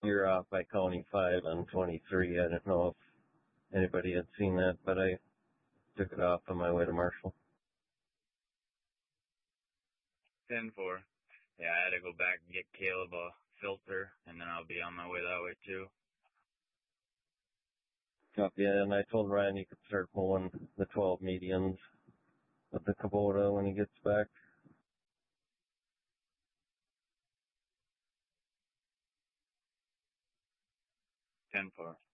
You're off by County 5 on 23. I don't know if anybody had seen that, but I took it off on my way to Marshall. 10-4. Yeah, I had to go back and get Caleb a filter, and then I'll be on my way that way too. Copy. And I told Ryan he could start mowing the 12 medians with the Kubota when he gets back. 10-4.